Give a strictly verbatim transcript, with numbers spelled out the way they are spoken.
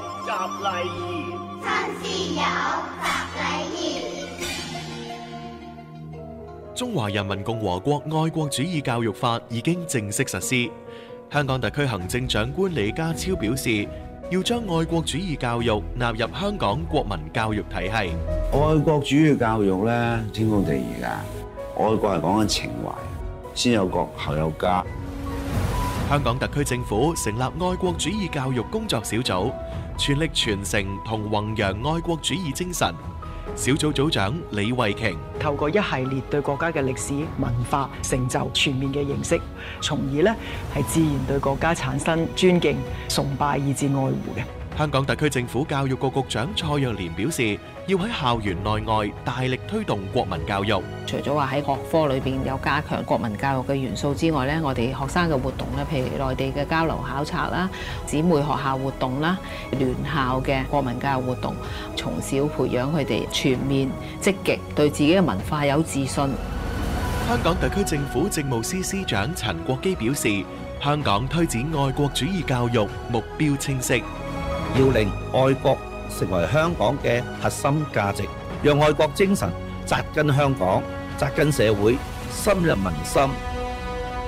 習禮儀， 親師友，習禮儀。 中華人民共和國愛國主義教育法已經正式實施。香港特區行政長官李家超表示，要將愛國主義教育納入香港國民教育體系。 愛國主義教育咧，天公地義㗎。愛國係講緊情懷，先有國後有家。 香港特區政府成立愛國主義教育工作小組，全力傳承同弘揚愛國主義精神。小組組長李慧瓊透過一系列對國家嘅歷史文化成就全面嘅認識，從而呢係自然對國家產生尊敬、崇拜以至愛護嘅。 香港特區政府教育局局長蔡若蓮表示，要喺校園內外大力推動國民教育。 除咗話喺學科裏邊有加強國民教育嘅元素之外咧，我哋學生嘅活動咧，譬如內地嘅交流考察啦、姊妹學校活動啦、聯校嘅國民教育活動，從小培養佢哋全面積極，對自己嘅文化有自信。 香港特區政府政務司司長陳國基表示，香港推展愛國主義教育目標清晰。 要令愛國成為香港嘅核心價值，讓愛國精神扎根香港、扎根社會、深入民心。